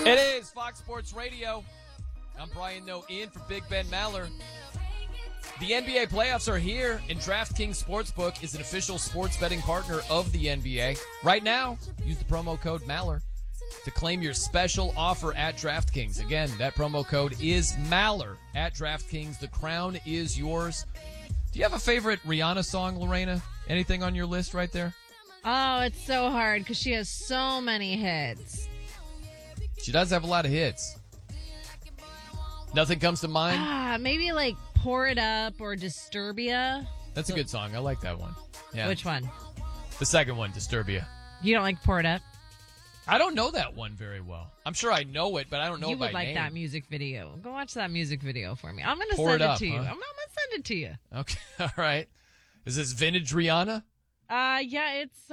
It is Fox Sports Radio. I'm Brian Noe in for Big Ben Maller. The NBA playoffs are here, and DraftKings Sportsbook is an official sports betting partner of the NBA. Right now, use the promo code Maller to claim your special offer at DraftKings. Again, that promo code is Maller at DraftKings. The crown is yours. Do you have a favorite Rihanna song, Lorena? Anything on your list right there? Oh, it's so hard because she has so many hits. She does have a lot of hits. Nothing comes to mind? Maybe like Pour It Up or Disturbia. That's a good song. I like that one. Yeah. Which one? The second one, Disturbia. You don't like Pour It Up? I don't know that one very well. I'm sure I know it, but I don't know it by name. You would like that music video. Go watch that music video for me. I'm going to Pour send it it up, to you. huh? I'm going to send it to you. Okay. All right. Is this vintage Rihanna? Yeah, it's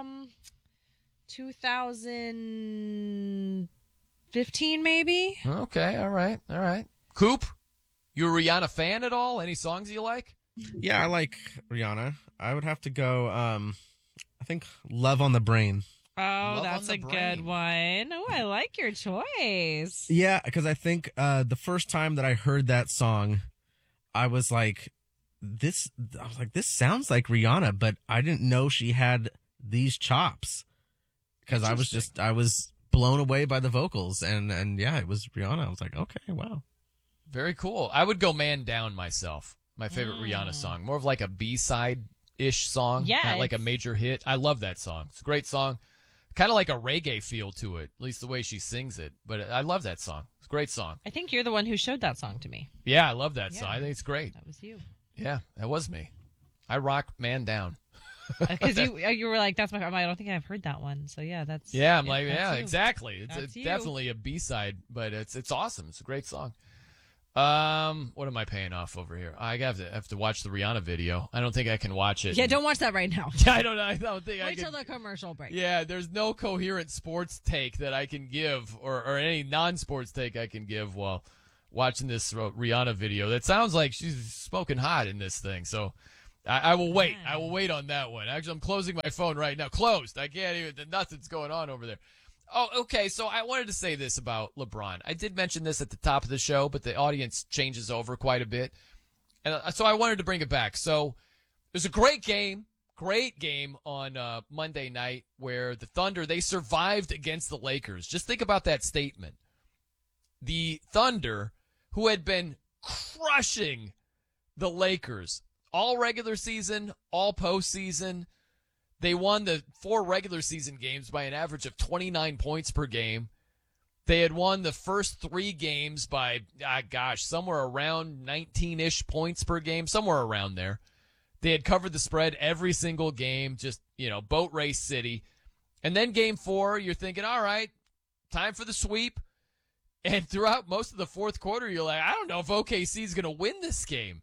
2015 maybe. Okay. All right. Coop, you a Rihanna fan at all? Any songs you like? Yeah, I like Rihanna. I would have to go, I think Love on the Brain. Oh, that's a good one. Oh, I like your choice. Yeah, because I think the first time that I heard that song, I was like, this sounds like Rihanna, but I didn't know she had these chops. Because I was blown away by the vocals, and yeah, it was Rihanna. I was like, okay, wow. Very cool. I would go Man Down myself. My favorite Rihanna song. More of like a B-side-ish song. Yeah. Not like a major hit. I love that song. It's a great song. Kind of like a reggae feel to it, at least the way she sings it. But I love that song. It's a great song. I think you're the one who showed that song to me. Yeah, I love that song. I think it's great. That was you. Yeah, that was me. I rock Man Down. Because you were like, that's my. I don't think I've heard that one. So yeah, that's. Yeah, I'm like, that's yeah, you. exactly. It's That's you. definitely a B-side, but it's awesome. It's a great song. What am I paying off over here? I have to watch the Rihanna video. I don't think I can watch it. Yeah, don't watch that right now. I don't think I Wait can. till the commercial break. Yeah, there's no coherent sports take that I can give, or any non-sports take I can give while watching this Rihanna video. That sounds like she's smoking hot in this thing. So I will wait. I will wait on that one. Actually, I'm closing my phone right now. Closed. I can't even. Nothing's going on over there. Oh, okay. So I wanted to say this about LeBron. I did mention this at the top of the show, but the audience changes over quite a bit. And so I wanted to bring it back. So there's a great game on Monday night where the Thunder, they survived against the Lakers. Just think about that statement. The Thunder, who had been crushing the Lakers all regular season, all postseason, they won the 4 regular season games by an average of 29 points per game. They had won the first 3 games by, somewhere around 19-ish points per game, somewhere around there. They had covered the spread every single game, just, boat race city. And then game 4, you're thinking, all right, time for the sweep. And throughout most of the fourth quarter, you're like, I don't know if OKC is going to win this game.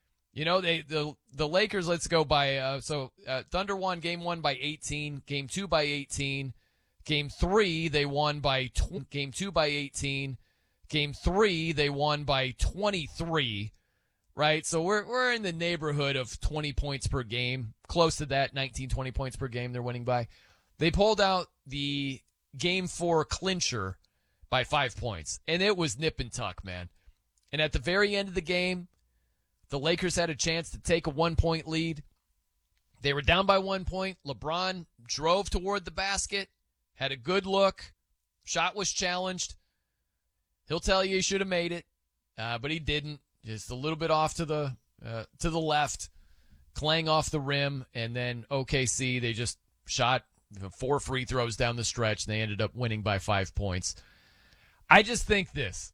The Lakers, let's go by, Thunder won game 1 by 18, game 2 by 18, game 3 they won by, game 2 by 18, game 3 they won by 23, right? So we're in the neighborhood of 20 points per game, close to that, 19, 20 points per game they're winning by. They pulled out the game 4 clincher by 5 points, and it was nip and tuck, man. And at the very end of the game, the Lakers had a chance to take a 1-point lead. They were down by 1 point. LeBron drove toward the basket, had a good look. Shot was challenged. He'll tell you he should have made it, but he didn't. Just a little bit off to the left, clang off the rim, and then OKC, they just shot 4 free throws down the stretch, and they ended up winning by 5 points. I just think this.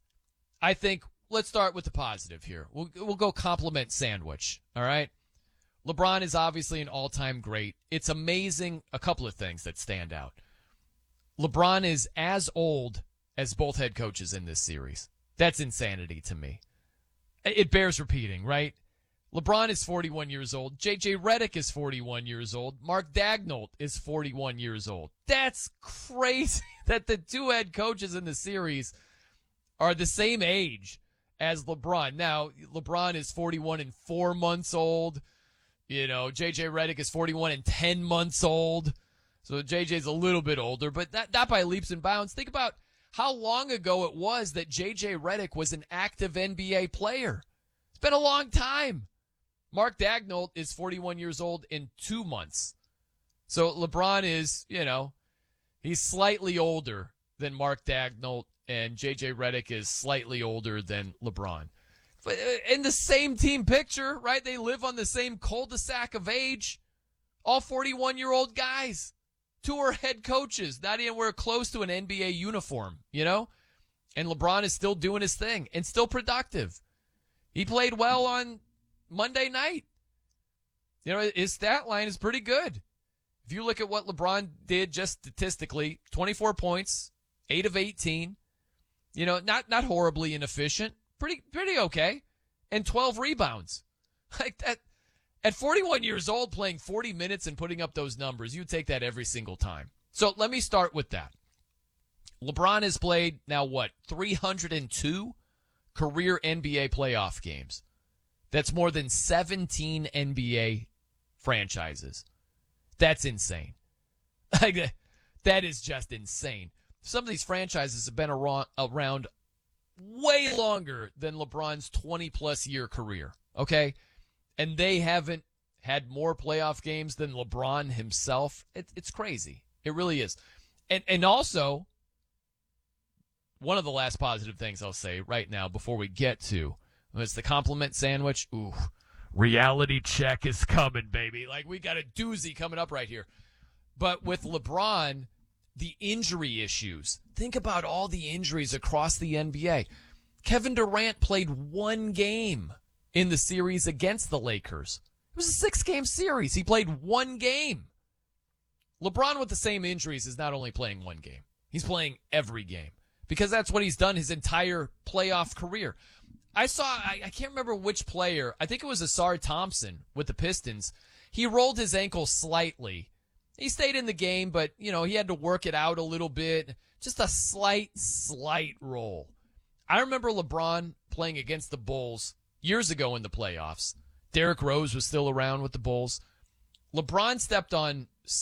Let's start with the positive here. We'll go compliment sandwich, all right? LeBron is obviously an all-time great. It's amazing, a couple of things that stand out. LeBron is as old as both head coaches in this series. That's insanity to me. It bears repeating, right? LeBron is 41 years old. J.J. Redick is 41 years old. Mark Daigneault is 41 years old. That's crazy that the 2 head coaches in the series are the same age as LeBron. Now, LeBron is 41 and 4 months old. J.J. Redick is 41 and 10 months old. So J.J.'s a little bit older, but not by leaps and bounds. Think about how long ago it was that J.J. Redick was an active NBA player. It's been a long time. Mark Daigneault is 41 years old in 2 months. So LeBron is, he's slightly older than Mark Daigneault, and J.J. Redick is slightly older than LeBron. But in the same team picture, right? They live on the same cul-de-sac of age. All 41-year-old guys. 2 are head coaches, not anywhere close to an NBA uniform, And LeBron is still doing his thing and still productive. He played well on Monday night. His stat line is pretty good. If you look at what LeBron did just statistically, 24 points, 8 of 18, not horribly inefficient, pretty okay, and 12 rebounds. Like that. At 41 years old, playing 40 minutes and putting up those numbers, you take that every single time. So let me start with that. LeBron has played now 302 career NBA playoff games. That's more than 17 NBA franchises. That's insane. That is just insane. Some of these franchises have been around way longer than LeBron's 20-plus year career, okay? And they haven't had more playoff games than LeBron himself. It's crazy. It really is. And also, one of the last positive things I'll say right now before we get to it's the compliment sandwich. Ooh, reality check is coming, baby. Like, we got a doozy coming up right here. But with LeBron, the injury issues. Think about all the injuries across the NBA. Kevin Durant played 1 game in the series against the Lakers. It was a 6-game series. He played 1 game. LeBron with the same injuries is not only playing 1 game. He's playing every game because that's what he's done his entire playoff career. I can't remember which player. I think it was Asar Thompson with the Pistons. He rolled his ankle slightly. He stayed in the game, but, he had to work it out a little bit. Just a slight roll. I remember LeBron playing against the Bulls years ago in the playoffs. Derrick Rose was still around with the Bulls. LeBron stepped on